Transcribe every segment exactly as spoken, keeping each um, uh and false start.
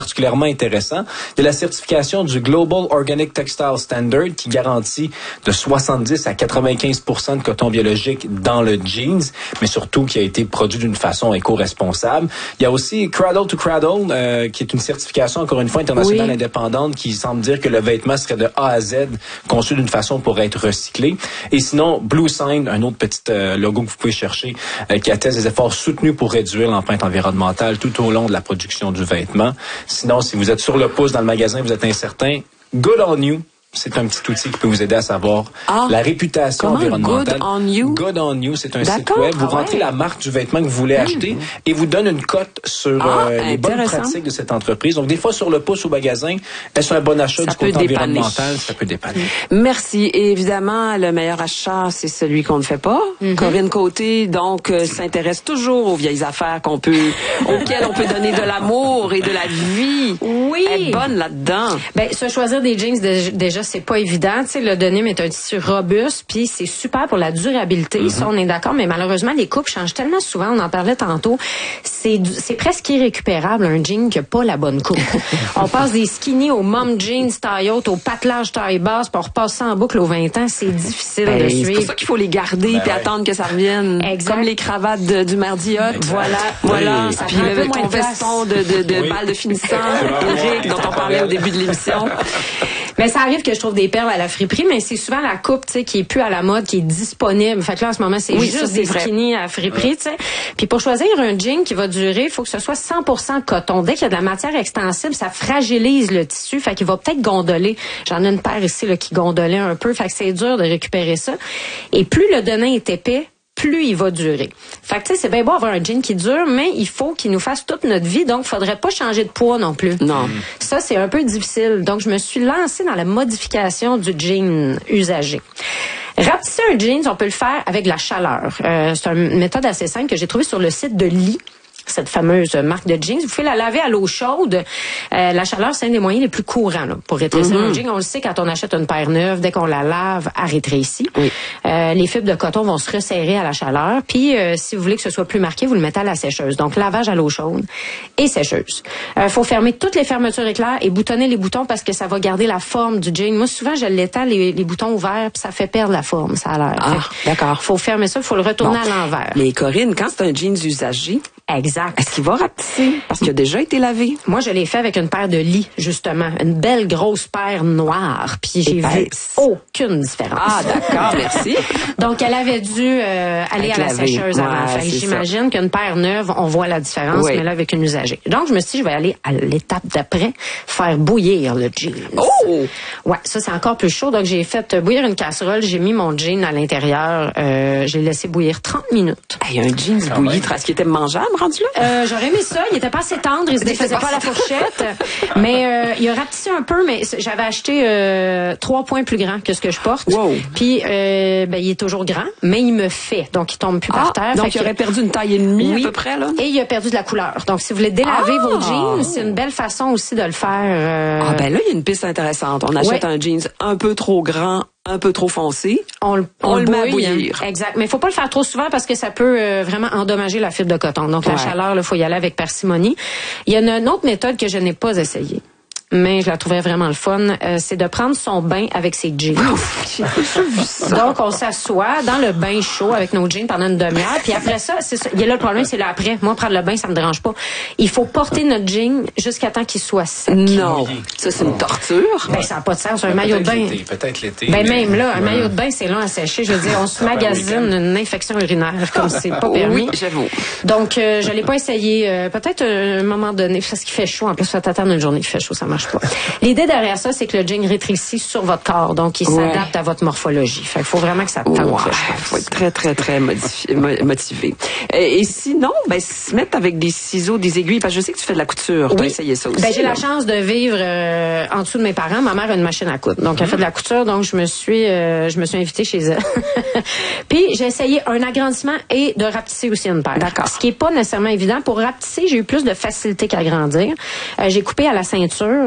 particulièrement intéressant. Il y a la certification du Global Organic Textile Standard qui garantit de soixante-dix à quatre-vingt-quinze pour cent de coton biologique dans le jeans, mais surtout qui a été produit d'une façon éco-responsable. Il y a aussi Cradle to Cradle, euh, qui est une certification, encore une fois, internationale oui. indépendante, qui semble dire que le vêtement serait de A à Z conçu d'une façon pour être recyclé. Et sinon, Blue Sign, un autre petit euh, logo que vous pouvez chercher, euh, qui atteste des efforts soutenus pour réduire l'empreinte environnementale tout au long de la production du vêtement. Sinon, si vous êtes sur le pouce dans le magasin, vous êtes incertain, Good on You. C'est un petit outil qui peut vous aider à savoir ah, la réputation comment, environnementale. Good on You. Good on You, c'est un site web. Vous ah, rentrez ouais. la marque du vêtement que vous voulez mmh. acheter et vous donne une cote sur ah, euh, les bonnes pratiques de cette entreprise. Donc, des fois, sur le pouce au magasin, est-ce un bon achat ça du côté environnemental? Ça peut dépanner. Merci. Et évidemment, le meilleur achat, c'est celui qu'on ne fait pas. Mmh. Corinne Côté, donc, euh, s'intéresse toujours aux vieilles affaires qu'on peut, auxquelles on peut donner de l'amour et de la vie. Oui. Elle est bonne là-dedans. Ben, se choisir des jeans, déjà, c'est pas évident. Tu sais, le denim est un tissu robuste, puis c'est super pour la durabilité. Mm-hmm. Ça, on est d'accord, mais malheureusement, les coupes changent tellement souvent. On en parlait tantôt. C'est, c'est presque irrécupérable, un jean qui n'a pas la bonne coupe. On passe des skinny aux mom jeans taille haute, au patelage taille basse, puis on repasse ça en boucle aux vingt ans. C'est difficile ben, de suivre. C'est pour ça qu'il faut les garder puis ben attendre ouais. que ça revienne. Exact. Comme les cravates de, du mardi hot. Voilà. Voilà. Oui. Puis le conveston de, de, de oui. balle de finissant, Eric, dont on parlait au début de l'émission. Mais ça arrive que je trouve des perles à la friperie, mais c'est souvent la coupe, tu sais, qui est plus à la mode, qui est disponible. Fait que là, en ce moment, c'est oui, juste ça, des vrai. skinny à la friperie, tu sais. Puis pour choisir un jean qui va durer, il faut que ce soit cent pour cent coton. Dès qu'il y a de la matière extensible, ça fragilise le tissu, fait qu'il va peut-être gondoler. J'en ai une paire ici, là, qui gondolait un peu, fait que c'est dur de récupérer ça. Et plus le denim est épais, plus il va durer. Fait que tu sais, c'est bien beau avoir un jean qui dure, mais il faut qu'il nous fasse toute notre vie, donc faudrait pas changer de poids non plus. Non. Ça, c'est un peu difficile. Donc, je me suis lancée dans la modification du jean usagé. Rapetisser un jean, on peut le faire avec de la chaleur. Euh, c'est une méthode assez simple que j'ai trouvée sur le site de Lee. Cette fameuse marque de jeans. Vous pouvez la laver à l'eau chaude. Euh, la chaleur, c'est un des moyens les plus courants là, pour rétrécir mm-hmm. un jean. On le sait quand on achète une paire neuve, dès qu'on la lave, elle rétrécit. Oui. Euh, les fibres de coton vont se resserrer à la chaleur. Puis, euh, si vous voulez que ce soit plus marqué, vous le mettez à la sécheuse. Donc, lavage à l'eau chaude et sécheuse. Il euh, faut fermer toutes les fermetures éclairs et boutonner les boutons parce que ça va garder la forme du jean. Moi, souvent, je l'étends les, les boutons ouverts puis ça fait perdre la forme, ça a l'air. Ah, d'accord. Faut fermer ça, il faut le retourner bon. à l'envers. Mais Corinne, quand c'est un jeans usagé, exact. Est-ce qu'il va rapetisser? Parce qu'il a déjà été lavé. Moi, je l'ai fait avec une paire de Lee, justement. Une belle grosse paire noire. Puis j'ai vu aucune différence. Ah, d'accord, merci. Donc, elle avait dû euh, aller avec à la laver. sécheuse ouais, avant. Fait, j'imagine ça. Qu'une paire neuve, on voit la différence, oui. mais là, avec une usagée. Donc, je me suis dit, je vais aller à l'étape d'après, faire bouillir le jeans. Oh! Ouais, ça, c'est encore plus chaud. Donc, j'ai fait bouillir une casserole. J'ai mis mon jean à l'intérieur. Euh, j'ai laissé bouillir trente minutes. Hey, un jeans ah, bouilli, ouais. est-ce qu'il était mangeable? Euh, j'aurais aimé ça. Il était pas assez tendre. Il se défaisait pas à la fourchette. Mais euh, il a rapetissé un peu, mais j'avais acheté euh, trois points plus grands que ce que je porte. Wow. Puis, euh, ben, il est toujours grand, mais il me fait. Donc, il tombe plus ah, par terre. Donc, il aurait perdu une taille et demie oui. à peu près, là. Et il a perdu de la couleur. Donc, si vous voulez délaver ah. vos jeans, c'est une belle façon aussi de le faire. Euh... Ah, ben là, il y a une piste intéressante. On achète ouais. un jeans un peu trop grand, un peu trop foncé, on, on, on le bouille, met à bouillir. Exact. Mais il faut pas le faire trop souvent parce que ça peut euh, vraiment endommager la fibre de coton. Donc, ouais. la chaleur, il faut y aller avec parcimonie. Il y a une, une autre méthode que je n'ai pas essayée, mais je la trouvais vraiment le fun, euh, c'est de prendre son bain avec ses jeans. Donc, on s'assoit dans le bain chaud avec nos jeans pendant une demi-heure, puis après ça, c'est ça. Il y a là le problème, c'est l'après. Moi, prendre le bain, ça me dérange pas. Il faut porter notre jean jusqu'à temps qu'il soit sec. Non, ça, c'est une torture. Ben, ça n'a pas de sens. Un ben, maillot de bain. L'été, peut-être l'été. Ben, mais... même là, un maillot de bain, c'est long à sécher. Je veux dire, on se magasine une infection urinaire, comme c'est pas permis. Oui, j'avoue. Donc, euh, je l'ai pas essayé. Euh, peut-être à un moment donné, parce qu'il fait chaud. En plus, ça t'attendre une journée qu'il fait chaud, ça marche pas. L'idée derrière ça, c'est que le jean rétrécit sur votre corps, donc il ouais. s'adapte à votre morphologie. Fait qu'il faut vraiment que ça tente. Ouais, il faut être très, très, très modifié, motivé. Et, et sinon, ben, se mettre avec des ciseaux, des aiguilles, parce que je sais que tu fais de la couture. Oui. Tu as essayé ça aussi. Ben, j'ai là. la chance de vivre euh, en dessous de mes parents. Ma mère a une machine à coudre, donc elle mmh. fait de la couture, donc je me suis, euh, je me suis invitée chez elle. Puis j'ai essayé un agrandissement et de rapetisser aussi une paire. D'accord. Ce qui est pas nécessairement évident. Pour rapetisser, j'ai eu plus de facilité qu'à agrandir. Euh, j'ai coupé à la ceinture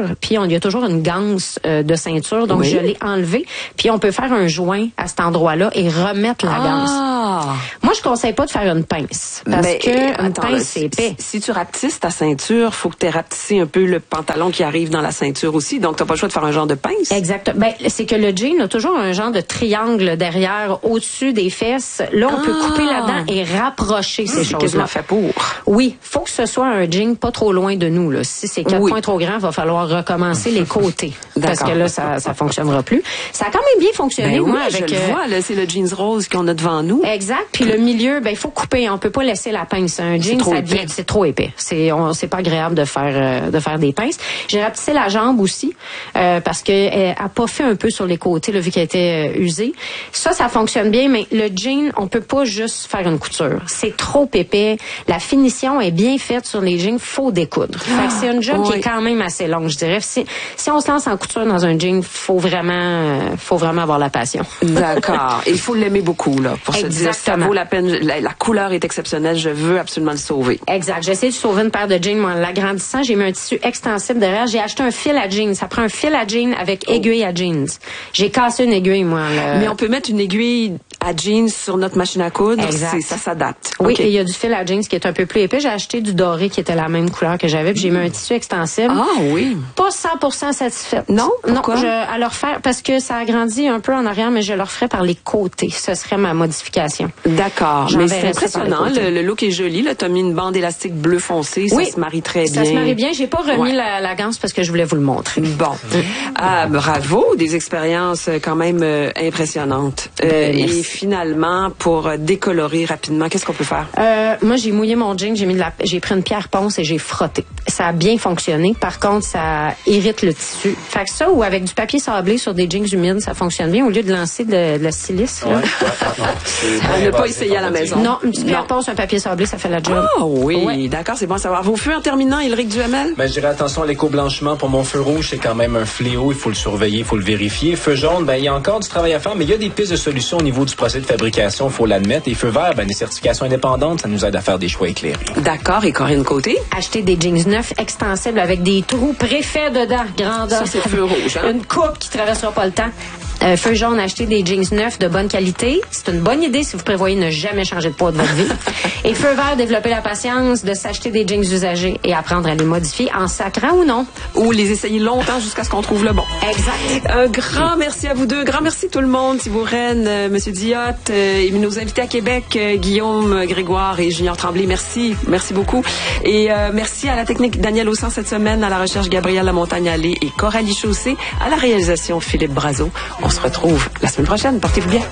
puis on, il y a toujours une ganse euh, de ceinture, donc oui. je l'ai enlevée, puis on peut faire un joint à cet endroit-là et remettre la ah. ganse. Moi, je conseille pas de faire une pince, parce mais, que une attends, pince, là, c'est épais. Si, si tu rapetisses ta ceinture, faut que tu rapetissé un peu le pantalon qui arrive dans la ceinture aussi, donc t'as pas le choix de faire un genre de pince. Exact. Ben, c'est que le jean a toujours un genre de triangle derrière, au-dessus des fesses. Là, on ah. peut couper là-dedans et rapprocher ces c'est choses-là. quasiment fait pour. Oui, faut que ce soit un jean pas trop loin de nous. Là. Si c'est quatre oui. points trop grand, il va falloir recommencer les côtés. Parce que là, ça ça fonctionnera plus. Ça a quand même bien fonctionné, ben moi, oui, avec... je le euh, vois, là, c'est le jeans rose qu'on a devant nous. Exact. Puis le milieu, ben il faut couper. On peut pas laisser la pince. Un jean, trop ça épais. devient, c'est trop épais. C'est, on, c'est pas agréable de faire euh, de faire des pinces. J'ai rapetissé la jambe aussi euh, parce que elle a pas fait un peu sur les côtés, là, vu qu'elle était euh, usée. Ça, ça fonctionne bien, mais le jean, on peut pas juste faire une couture. C'est trop épais. La finition est bien faite sur les jeans. Faut découdre. Fait que c'est une job oui. qui est quand même assez longue, je dirais. Si, si on se lance en couture dans un jean, faut vraiment, euh, faut vraiment avoir la passion. D'accord. Et il faut l'aimer beaucoup, là, pour se dire, ça Exactement. vaut la peine, la, la couleur est exceptionnelle, je veux absolument le sauver. Exact. J'ai essayé de sauver une paire de jeans, moi, en l'agrandissant. J'ai mis un tissu extensible derrière. J'ai acheté un fil à jeans. Ça prend un fil à jeans avec aiguille à jeans. J'ai cassé une aiguille, moi. Le... Mais on peut mettre une aiguille à jeans sur notre machine à coudre. Exact. C'est, ça s'adapte. Oui, Okay. et il y a du fil à jeans qui est un peu plus épais. J'ai acheté du doré qui était la même couleur que j'avais, puis j'ai mis un tissu extensible. Ah oui. Pas cent pour cent satisfaite. Non? Pourquoi? Non, je, à leur faire, parce que ça agrandit un peu en arrière, mais je leur ferai par les côtés. Ce serait ma modification. D'accord. Mais c'est J'enverrai ça par les impressionnant. côtés. Le, le look est joli. Là, t'as mis une bande élastique bleu foncé. Oui. Ça se marie très Ça bien. se marie bien. J'ai pas remis Ouais. la, la ganse parce que je voulais vous le montrer. Bon. Ah, bravo. Des expériences euh, quand même euh, impressionnantes. Euh, Ben, et merci. finalement, pour euh, décolorer rapidement, qu'est-ce qu'on peut faire? Euh, moi, j'ai mouillé mon jean, j'ai mis de la, j'ai pris une pierre ponce et j'ai frotté. Ça a bien fonctionné. Par contre, ça irrite le tissu. Fait que ça, ou avec du papier sablé sur des jeans humides, ça fonctionne bien au lieu de lancer de, de la silice. Là. Ouais, ouais, non, c'est À bien ne pas basé, essayer à la informatif. maison. Non, une petite pierre Non. ponce, un papier sablé, ça fait la job. Ah oui, Ouais. d'accord, c'est bon à savoir. Vos feux en terminant, Ilric Duhamel? Ben, je dirais attention à l'éco-blanchiment. Pour mon feu rouge, c'est quand même un fléau. Il faut le surveiller, il faut le vérifier. Feu jaune, ben, il y a encore du travail à faire, mais il y a des pistes de solutions au niveau du procès de fabrication, il faut l'admettre. Et feu vert, ben, des certifications indépendantes, ça nous aide à faire des choix éclairés. D'accord, et Corinne Côté? Acheter des jeans neufs extensibles avec des trous préfaits dedans, grandeur. Ça, c'est feu rouge, hein? Une coupe qui traversera pas le temps. Euh, feu jaune, acheter des jeans neufs de bonne qualité. C'est une bonne idée si vous prévoyez ne jamais changer de poids de votre vie. Et feu vert, développer la patience de s'acheter des jeans usagés et apprendre à les modifier en sacrant ou non. Ou les essayer longtemps jusqu'à ce qu'on trouve le bon. Exact. Un grand merci à vous deux. Grand merci tout le monde. Thibaut Rennes, euh, Monsieur Diotte, euh, et nos invités à Québec, euh, Guillaume Grégoire et Junior Tremblay. Merci. Merci beaucoup. Et euh, merci à la technique Daniel Aussan cette semaine, à la recherche Gabriel Lamontagne-Allé et Coralie Chaussé, à la réalisation Philippe Brazeau. On se retrouve la semaine prochaine. Portez-vous bien.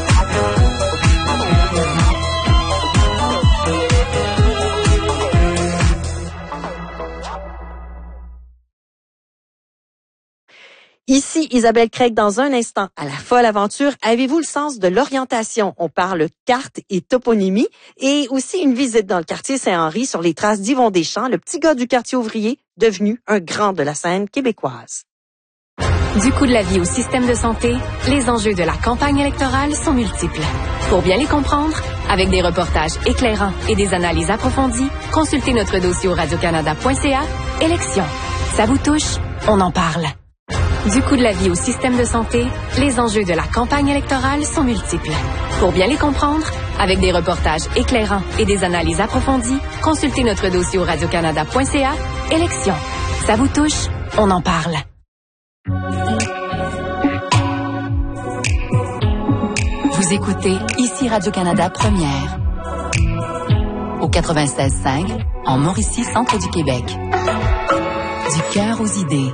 Ici Isabelle Craig dans un instant. À la folle aventure, avez-vous le sens de l'orientation? On parle carte et toponymie et aussi une visite dans le quartier Saint-Henri sur les traces d'Yvon Deschamps, le petit gars du quartier ouvrier, devenu un grand de la scène québécoise. Du coût de la vie au système de santé, les enjeux de la campagne électorale sont multiples. Pour bien les comprendre, avec des reportages éclairants et des analyses approfondies, consultez notre dossier au radiocanada point c a. Élections. Ça vous touche? On en parle. Du coût de la vie au système de santé, les enjeux de la campagne électorale sont multiples. Pour bien les comprendre, avec des reportages éclairants et des analyses approfondies, consultez notre dossier au radiocanada point c a. Élections. Ça vous touche? On en parle. Vous écoutez ici Radio-Canada Première. Au quatre-vingt-seize cinq, en Mauricie, centre du Québec. Du cœur aux idées.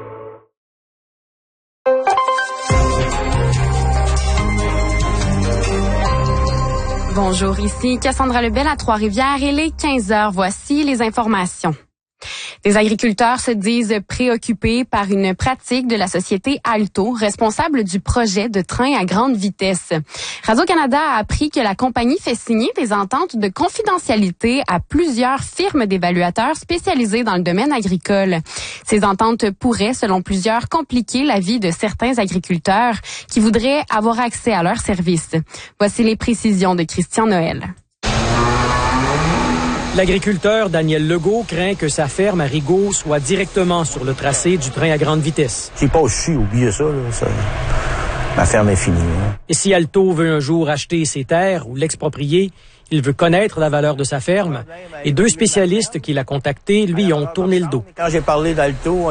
Bonjour, ici Cassandra Lebel à Trois-Rivières. Il est quinze heures. Voici les informations. Des agriculteurs se disent préoccupés par une pratique de la société Alto, responsable du projet de train à grande vitesse. Radio-Canada a appris que la compagnie fait signer des ententes de confidentialité à plusieurs firmes d'évaluateurs spécialisées dans le domaine agricole. Ces ententes pourraient, selon plusieurs, compliquer la vie de certains agriculteurs qui voudraient avoir accès à leurs services. Voici les précisions de Christian Noël. L'agriculteur Daniel Legault craint que sa ferme à Rigaud soit directement sur le tracé du train à grande vitesse. C'est pas aussi, oubliez ça, là, ça... Ma ferme est finie. Hein. Et si Alto veut un jour acheter ses terres ou l'exproprier, il veut connaître la valeur de sa ferme. Et deux spécialistes qu'il a contactés lui ont tourné le dos. Quand j'ai parlé d'Alto,